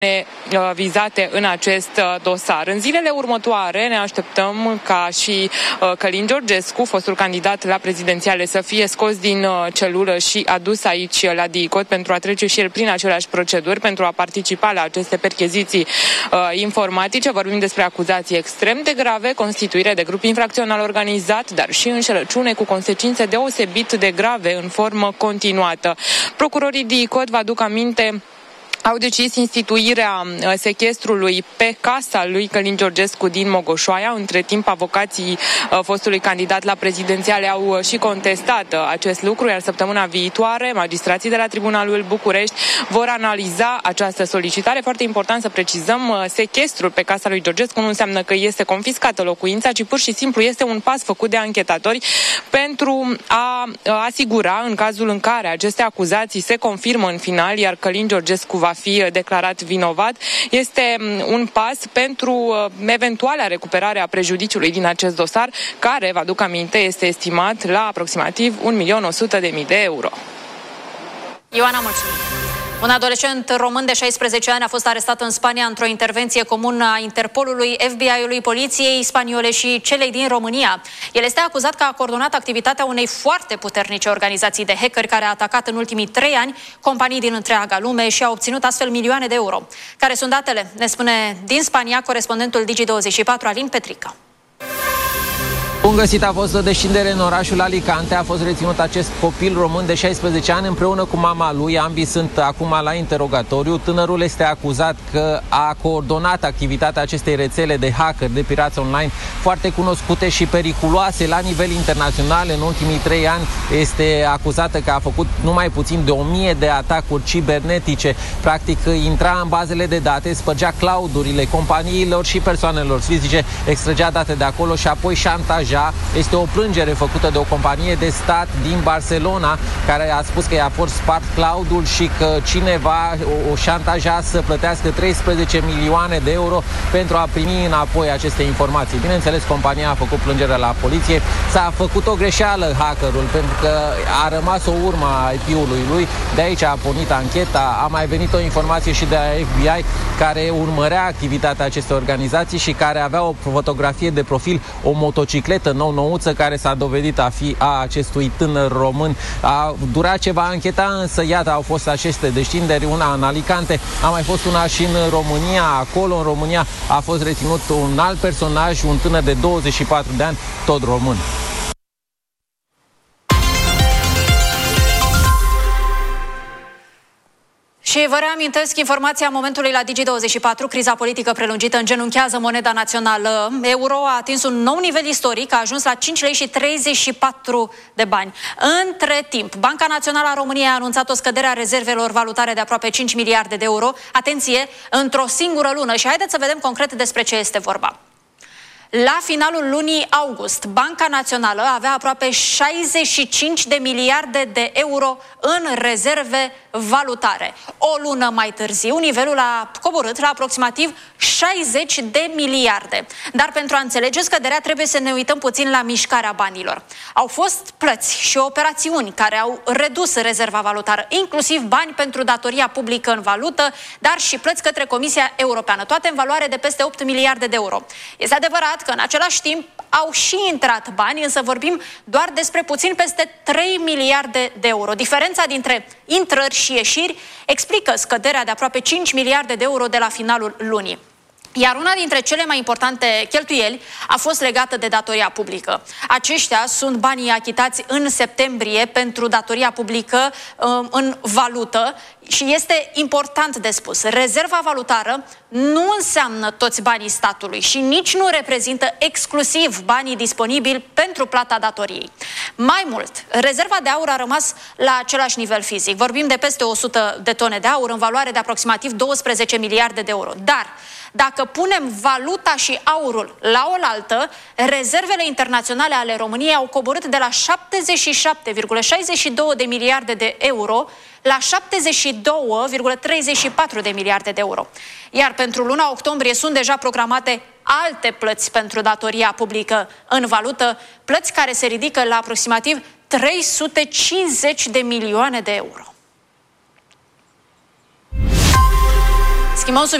vizate în acest dosar. În zilele următoare ne așteptăm ca și Călin Georgescu, fostul candidat la prezidențiale, să fie scos din celulă și adus aici la DICOT pentru a trece și el prin aceleași proceduri, pentru a participa la aceste percheziții informatice. Vorbim despre acuzații extrem de grave, constituire de grup infracțional organizat, dar și înșelăciune cu consecințe deosebit de grave în formă continuată. Procurorii DICOT, vă aduc aminte, au decis instituirea sechestrului pe casa lui Călin Georgescu din Mogoșoaia. Între timp, avocații fostului candidat la prezidențiale au și contestat acest lucru, iar săptămâna viitoare magistrații de la Tribunalul București vor analiza această solicitare. Foarte important să precizăm, sechestrul pe casa lui Georgescu nu înseamnă că este confiscată locuința, ci pur și simplu este un pas făcut de anchetatori pentru a asigura, în cazul în care aceste acuzații se confirmă în final, iar Călin Georgescu va fi declarat vinovat, este un pas pentru eventuala recuperare a prejudiciului din acest dosar, care, vă aduc aminte, este estimat la aproximativ 1.100.000 de euro. Ioana, mulțumim! Un adolescent român de 16 ani a fost arestat în Spania într-o intervenție comună a Interpolului, FBI-ului, poliției spaniole și celei din România. El este acuzat că a coordonat activitatea unei foarte puternice organizații de hackeri care a atacat în ultimii 3 ani companii din întreaga lume și a obținut astfel milioane de euro. Care sunt datele? Ne spune din Spania corespondentul Digi24, Alin Petrică. Bun găsit, a fost o descindere în orașul Alicante. A fost reținut acest copil român de 16 ani împreună cu mama lui. Ambii sunt acum la interogatoriu. Tânărul este acuzat că a coordonat activitatea acestei rețele de hacker, de pirați online, foarte cunoscute și periculoase la nivel internațional. În ultimii 3 ani este acuzată că a făcut numai puțin de 1000 de atacuri cibernetice. Practic intra în bazele de date, spărgea cloudurile companiilor și persoanelor fizice, extragea date de acolo și apoi șantaja. Este o plângere făcută de o companie de stat din Barcelona care a spus că i-a fost spart cloud-ul și că cineva o șantaja să plătească 13 milioane de euro pentru a primi înapoi aceste informații. Bineînțeles, compania a făcut plângere la poliție. S-a făcut o greșeală hackerul pentru că a rămas o urmă a IP-ului lui. De aici a pornit ancheta. A mai venit o informație și de la FBI care urmărea activitatea acestei organizații și care avea o fotografie de profil, o motocicletă nou-nouță care s-a dovedit a fi a acestui tânăr român. A durat ceva ancheta, însă iată, au fost aceste descinderi, una în Alicante, a mai fost una și în România. Acolo, în România, a fost reținut un alt personaj, un tânăr de 24 de ani, tot român. Și vă reamintesc informația momentului la Digi24. Criza politică prelungită îngenunchează moneda națională. Euro a atins un nou nivel istoric, a ajuns la 5 lei și 34 de bani. Între timp, Banca Națională a României a anunțat o scădere a rezervelor valutare de aproape 5 miliarde de euro. Atenție, într-o singură lună. Și haideți să vedem concret despre ce este vorba. La finalul lunii august, Banca Națională avea aproape 65 de miliarde de euro în rezerve valutare. O lună mai târziu, nivelul a coborât la aproximativ 60 de miliarde. Dar pentru a înțelege scăderea, trebuie să ne uităm puțin la mișcarea banilor. Au fost plăți și operațiuni care au redus rezerva valutară, inclusiv bani pentru datoria publică în valută, dar și plăți către Comisia Europeană, toate în valoare de peste 8 miliarde de euro. Este adevărat că în același timp au și intrat bani, însă vorbim doar despre puțin peste 3 miliarde de euro. Diferența dintre intrări și ieșiri explică scăderea de aproape 5 miliarde de euro de la finalul lunii. Iar una dintre cele mai importante cheltuieli a fost legată de datoria publică. Aceștia sunt banii achitați în septembrie pentru datoria publică în valută și este important de spus. Rezerva valutară nu înseamnă toți banii statului și nici nu reprezintă exclusiv banii disponibili pentru plata datoriei. Mai mult, rezerva de aur a rămas la același nivel fizic. Vorbim de peste 100 de tone de aur în valoare de aproximativ 12 miliarde de euro. Dar dacă punem valuta și aurul la oaltă, rezervele internaționale ale României au coborât de la 77,62 de miliarde de euro la 72,34 de miliarde de euro. Iar pentru luna octombrie sunt deja programate alte plăți pentru datoria publică în valută, plăți care se ridică la aproximativ 350 de milioane de euro. Schimbăm subiect.